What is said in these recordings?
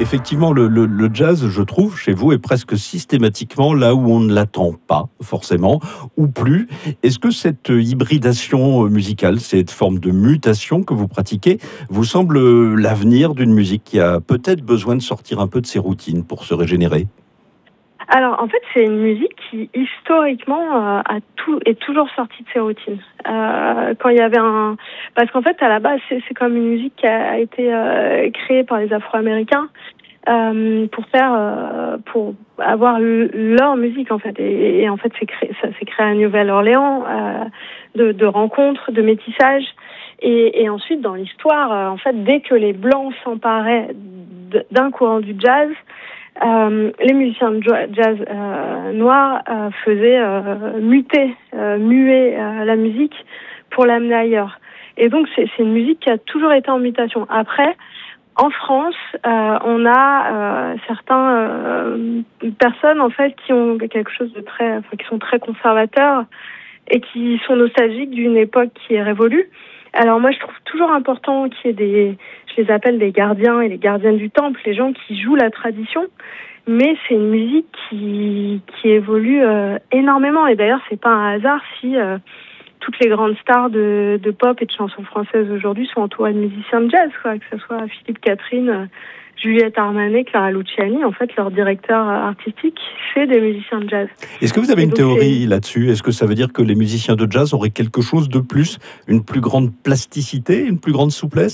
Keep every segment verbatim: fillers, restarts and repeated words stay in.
effectivement, le, le, le jazz, je trouve, chez vous, est presque systématiquement là où on ne l'attend pas, forcément, ou plus. Est-ce que cette hybridation musicale, cette forme de mutation que vous pratiquez, vous semble l'avenir d'une musique qui a peut-être besoin de sortir un peu de ses routines pour se régénérer ? Alors, en fait, c'est une musique qui, historiquement, euh, a tout, est toujours sortie de ses routines. Euh, quand il y avait un... Parce qu'en fait, à la base, c'est, c'est comme une musique qui a été euh, créée par les Afro-Américains euh, pour faire... Euh, pour avoir le, leur musique, en fait. Et, et en fait, c'est créé, ça s'est créé à Nouvelle-Orléans, euh, de, de rencontres, de métissage. Et, et ensuite, dans l'histoire, euh, en fait, dès que les Blancs s'emparaient d'un courant du jazz, Euh, les musiciens de jazz euh, noirs euh, faisaient euh, muter, euh, muer euh, la musique pour l'amener ailleurs. Et donc c'est, c'est une musique qui a toujours été en mutation. Après, en France, euh, on a euh, certaines euh, personnes en fait qui ont quelque chose de très, enfin, qui sont très conservateurs et qui sont nostalgiques d'une époque qui est révolue. Alors moi, je trouve toujours important qu'il y ait des, je les appelle des gardiens et les gardiennes du temple, les gens qui jouent la tradition. Mais c'est une musique qui qui évolue euh, énormément. Et d'ailleurs, c'est pas un hasard si euh, toutes les grandes stars de, de pop et de chansons françaises aujourd'hui sont entourées de musiciens de jazz, quoi. Que ce soit Philippe Catherine, euh, Juliette Armanet, Clara Luciani, en fait, leur directeur artistique, c'est des musiciens de jazz. Est-ce que vous avez Et une donc, théorie c'est... là-dessus ? Est-ce que ça veut dire que les musiciens de jazz auraient quelque chose de plus, une plus grande plasticité, une plus grande souplesse ?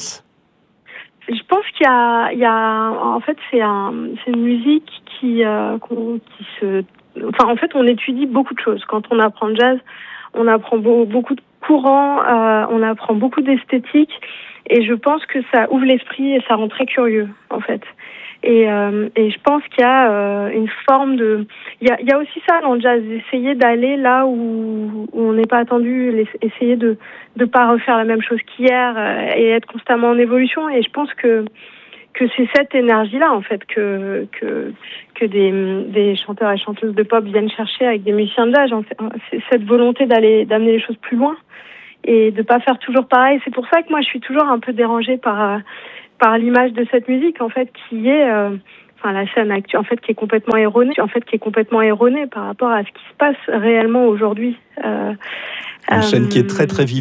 Je pense qu'il y a, il y a, en fait, c'est un, c'est une musique qui, euh, qui se, enfin, en fait, on étudie beaucoup de choses. Quand on apprend le jazz, on apprend beau, beaucoup de courants, euh, on apprend beaucoup d'esthétique, et je pense que ça ouvre l'esprit et ça rend très curieux, en fait. Et, euh, et je pense qu'il y a euh, une forme de... Il y a, il y a aussi ça dans le jazz, essayer d'aller là où, où on n'est pas attendu, essayer de ne pas refaire la même chose qu'hier euh, et être constamment en évolution. Et je pense que, que c'est cette énergie-là, en fait, que, que, que des, des chanteurs et chanteuses de pop viennent chercher avec des musiciens de jazz. C'est cette volonté d'aller, d'amener les choses plus loin et de ne pas faire toujours pareil. C'est pour ça que moi, je suis toujours un peu dérangée par... Euh, par l'image de cette musique, en fait, qui est, euh, enfin, la scène actuelle, en fait, qui est complètement erronée, en fait, qui est complètement erronée par rapport à ce qui se passe réellement aujourd'hui. Euh, Une scène euh, qui est très, très vivante.